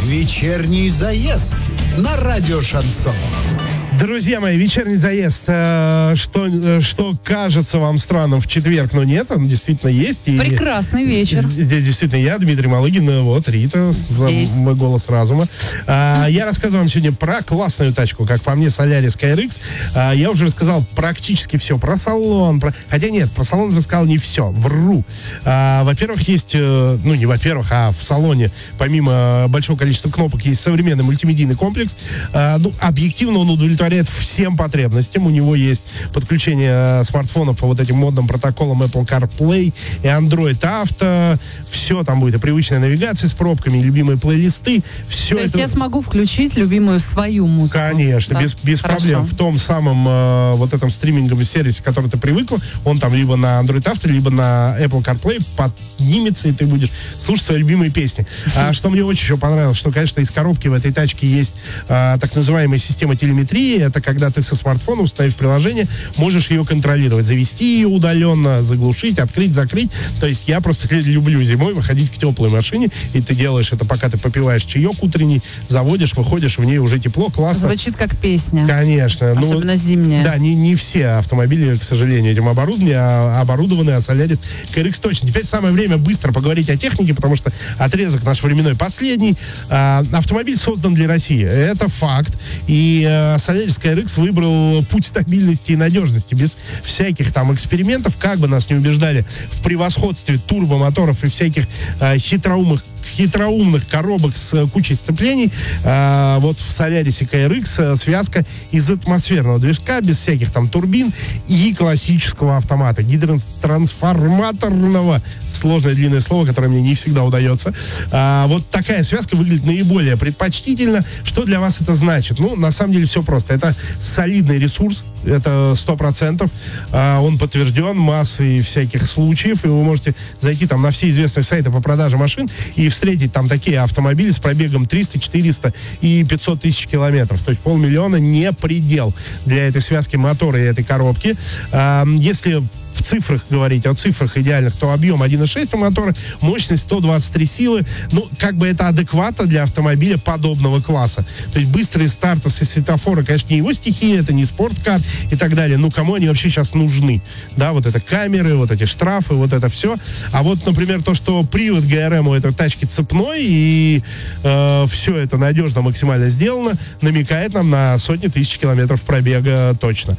Вечерний заезд на радио Шансон. Друзья мои, вечерний заезд, что кажется вам странным в четверг, но нет, он действительно есть. И прекрасный вечер. Здесь действительно я, Дмитрий Малыгин, вот Рита, мой голос разума. Я рассказываю вам сегодня про классную тачку, как по мне, Solaris KRX. Я уже рассказал практически все про салон, хотя нет, про салон рассказал не все, вру. Во-первых, есть, ну не во-первых, а в салоне, помимо большого количества кнопок, есть современный мультимедийный комплекс. Ну, объективно он удовлетворяет всем потребностям. У него есть подключение смартфонов по вот этим модным протоколам Apple CarPlay и Android Auto. Все там будет. И привычная навигация с пробками, и любимые плейлисты. Все То есть это... я смогу включить любимую свою музыку? Конечно, да? без проблем. В том самом вот этом стриминговом сервисе, который ты привыкла, он там либо на Android Auto, либо на Apple CarPlay поднимется, и ты будешь слушать свои любимые песни. А что мне очень еще понравилось, что, конечно, из коробки в этой тачке есть так называемая система телеметрии. Это когда ты со смартфона, установив приложение, можешь ее контролировать. Завести ее удаленно, заглушить, открыть, закрыть. То есть я просто люблю зимой выходить к теплой машине, и ты делаешь это, пока ты попиваешь чаек утренний, заводишь, выходишь, в ней уже тепло, классно. Звучит как песня. Конечно. Особенно зимняя. Да, не все автомобили, к сожалению, этим оборудованы, а Solaris KRX точно. Теперь самое время быстро поговорить о технике, потому что отрезок наш временной последний. Автомобиль создан для России. Это факт. И Solaris KRX выбрал путь стабильности и надежности, без всяких там экспериментов, как бы нас не убеждали в превосходстве турбомоторов и всяких хитроумных коробок с кучей сцеплений. Вот в Solaris KRX связка из атмосферного движка, без всяких там турбин и классического автомата, гидротрансформаторного, сложное длинное слово, которое мне не всегда удается. Вот такая связка выглядит наиболее предпочтительно. Что для вас это значит? Ну, на самом деле все просто. Это солидный ресурс, это 100%. Он подтвержден массой всяких случаев, и вы можете зайти там на все известные сайты по продаже машин и встретить там такие автомобили с пробегом 300, 400 и 500 тысяч километров. То есть 500 000 не предел для этой связки мотора и этой коробки. Если в цифрах говорить, о цифрах идеальных, то объем 1.6 у мотора, мощность 123 силы. Ну, как бы это адекватно для автомобиля подобного класса. То есть быстрые старты со светофора, конечно, не его стихия, это не спорткар и так далее. Ну, кому они вообще сейчас нужны? Да, вот это камеры, вот эти штрафы, вот это все. А вот, например, то, что привод ГРМ у этой тачки цепной, и все это надежно максимально сделано, намекает нам на сотни тысяч километров пробега точно.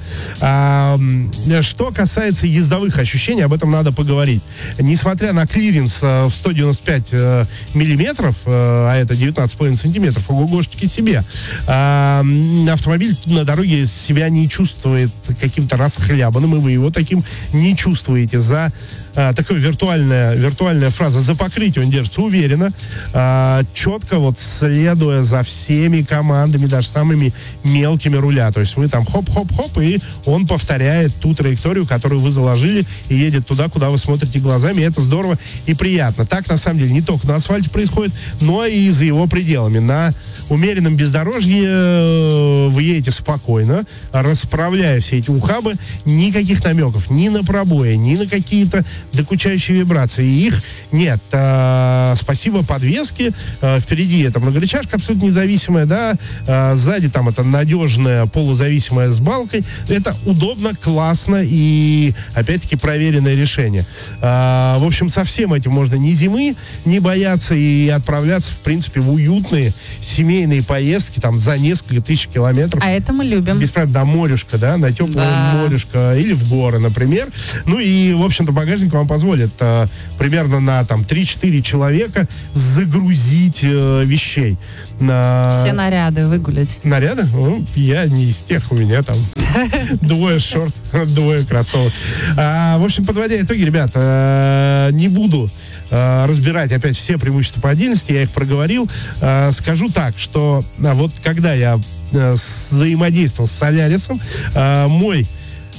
Что касается ездовых ощущений, об этом надо поговорить. Несмотря на клиренс в 195 миллиметров, а это 19,5 сантиметров, ого-гошечки себе, автомобиль на дороге себя не чувствует каким-то расхлябанным, и вы его таким не чувствуете. За такая виртуальная фраза, за покрытие он держится уверенно, четко, вот следуя за всеми командами, даже самыми мелкими руля. То есть вы там хоп-хоп-хоп, и он повторяет ту траекторию, которую вы заложили, и едет туда, куда вы смотрите глазами, и это здорово и приятно. Так, на самом деле, не только на асфальте происходит, но и за его пределами. На умеренном бездорожье вы едете спокойно, расправляя все эти ухабы, никаких намеков ни на пробои, ни на какие-то докучающие вибрации. Их нет. Спасибо подвеске. Впереди это многорычажка абсолютно независимая, да. Сзади там это надежная полузависимая с балкой. Это удобно, классно и, опять-таки, проверенное решение. В общем, со всем этим можно ни зимы не бояться и отправляться, в принципе, в уютные семейные поездки там за несколько тысяч километров. А это мы любим. Без проблем, до морюшка, да, на теплое морюшко или в горы, например. Ну и, в общем-то, багажник вам позволит примерно на там 3-4 человека загрузить вещей. Все наряды выгулять. Наряды? Ну, я не из тех, у меня там двое шорт, двое кроссовок. В общем, подводя итоги, ребят, не буду разбирать опять все преимущества по отдельности, я их проговорил. Скажу так, что вот когда я взаимодействовал с Солярисом, мой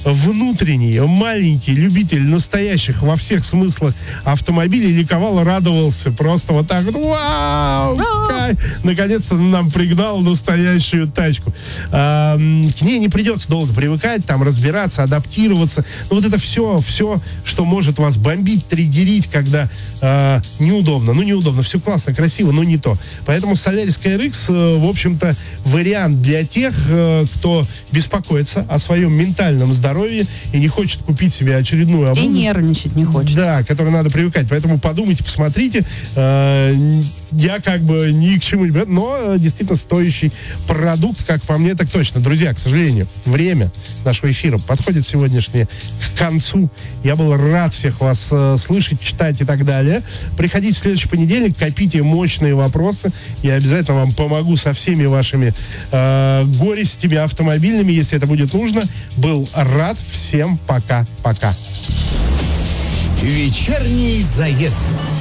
внутренний, маленький любитель настоящих во всех смыслах автомобилей ликовал, радовался. Просто вот так вот, вау! Наконец-то нам пригнал настоящую тачку. К ней не придется долго привыкать, там разбираться, адаптироваться. Но вот это все, что может вас бомбить, триггерить, когда неудобно. Ну, неудобно, все классно, красиво, но не то. Поэтому Solaris KRX, в общем-то, вариант для тех, кто беспокоится о своем ментальном здоровье и не хочет купить себе очередную обувь. И нервничать не хочет. Да, к которой надо привыкать. Поэтому подумайте, посмотрите. Я как бы ни к чему не говорю, но действительно стоящий продукт, как по мне, так точно. Друзья, к сожалению, время нашего эфира подходит сегодняшнее к концу. Я был рад всех вас слышать, читать и так далее. Приходите в следующий понедельник, копите мощные вопросы. Я обязательно вам помогу со всеми вашими горестями автомобильными, если это будет нужно. Был рад. Всем пока-пока. Вечерний заезд.